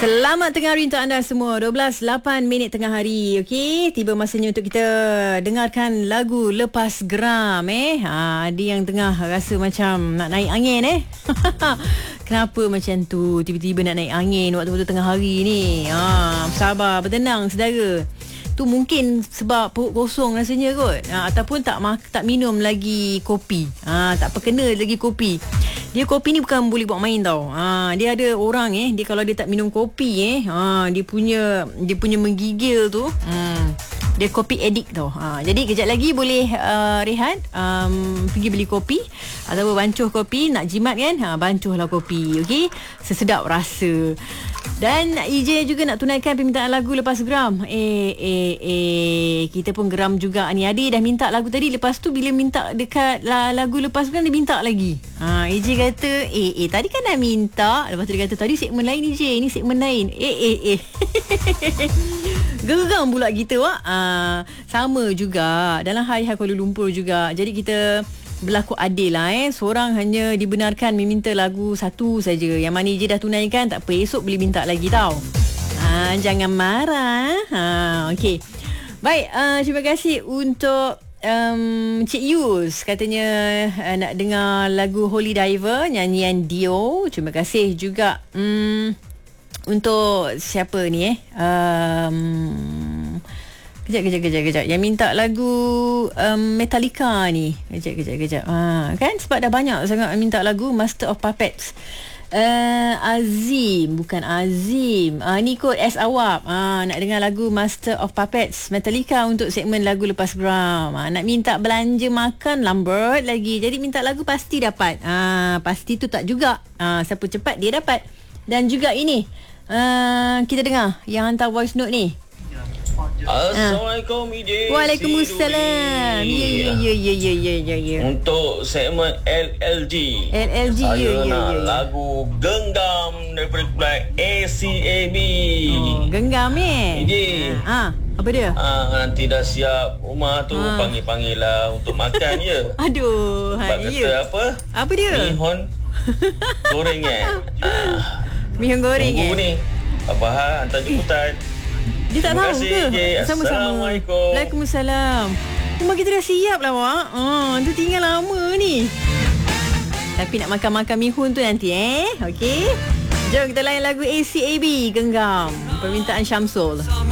Selamat tengah hari untuk anda semua. 12:08 tengah hari. Okey, tiba masanya untuk kita dengarkan lagu Lepas Geram ada yang tengah rasa macam nak naik angin Kenapa macam tu? Tiba-tiba nak naik angin waktu-waktu tengah hari ni. Sabar, bertenang saudara. Tu mungkin sebab perut kosong rasanya kot. Ataupun tak minum lagi kopi. Tak perkena lagi kopi. Dia kopi ni bukan boleh buat main tau. Dia ada orang dia kalau dia tak minum kopi dia punya menggigil tu. Dia kopi addict tau. Jadi kejap lagi boleh rehat, pergi beli kopi ataupun bancuh kopi, nak jimat kan, bancuhlah kopi. Okey, sesedap rasa. Dan EJ juga nak tunaikan permintaan lagu Lepas Geram. Kita pun geram juga ni. Adi dah minta lagu tadi, lepas tu bila minta dekat lagu Lepas Geram dia minta lagi. EJ kata tadi kan dah minta. Lepas tu dia kata tadi segmen lain EJ, ni segmen lain. Geram pula kita sama juga dalam Hai Kuala Lumpur juga. Jadi kita berlaku adil lah seorang hanya dibenarkan meminta lagu satu saja. Yang mana je dah tunaikan, tak apa, esok boleh minta lagi tau. Jangan marah. Okey. Baik, terima kasih untuk Cik Yus, katanya nak dengar lagu Holy Diver nyanyian Dio. Terima kasih juga untuk siapa ni Kejap. Yang minta lagu Metallica ni. Kejap. Kan sebab dah banyak sangat minta lagu Master of Puppets. Bukan Azim. Ni kot S Awab. Nak dengar lagu Master of Puppets Metallica untuk segmen lagu Lepas Geram. Nak minta belanja makan lambat lagi. Jadi minta lagu pasti dapat. Pasti tu tak juga. Siapa cepat dia dapat. Dan juga ini kita dengar yang hantar voice note ni. Assalamualaikum EJ. Waalaikumsalam. Ya. Untuk segmen LLG. Saya nak lagu Genggam daripada kumpulan ACAB. Genggam EJ. Apa dia? Nanti dah siap rumah tu, panggil lah untuk makan je. Aduh, sebab kata apa? Apa dia? Mihon goreng Mihon goreng tunggu ni. Apa hal hantar jemputan. Dia tak tahu ke? Sama-sama. Assalamualaikum. Waalaikumsalam. Rumah kita dah siap lah, Wak. Tu tinggal lama ni. Tapi nak makan-makan mihun tu nanti, Okey. Jom kita layan lagu ACAB, Genggam. Permintaan Syamsul.